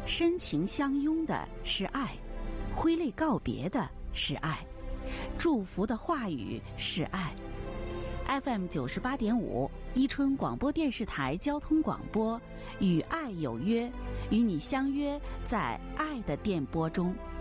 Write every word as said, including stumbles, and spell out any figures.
深情相拥的是爱，挥泪告别的是爱，祝福的话语是爱。F M 九十八点五，伊春广播电视台交通广播，与爱有约，与你相约在爱的电波中。